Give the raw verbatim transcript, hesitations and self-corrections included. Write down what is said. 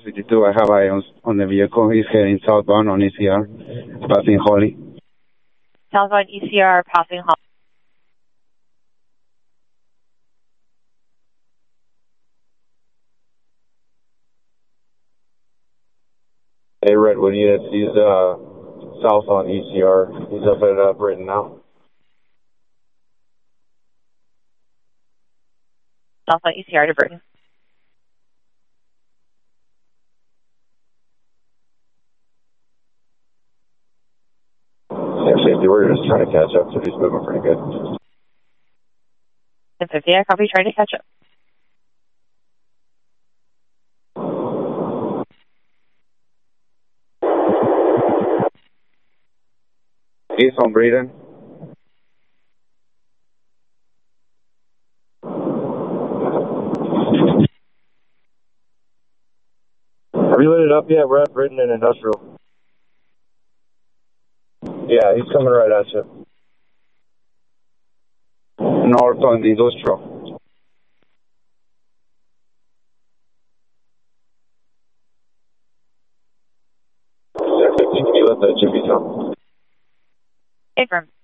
South fifty-two. I have eye on, on the vehicle. He's heading southbound on E C R, passing Holly. Southbound E C R, passing Holly. Hey, Redwood units, he's uh, south on E C R. He's up at uh, Britton now. Southbound E C R to Britton. Yeah, safety, we're just trying to catch up, so he's moving pretty good. ten fifty, I copy, trying to catch up. He's on Britton. Are you lit it up yet? We're at Britton and Industrial. Yeah, he's coming right at you. North on the Industrial. Yeah, fifteen, can you let that Jimmy come? Confirm.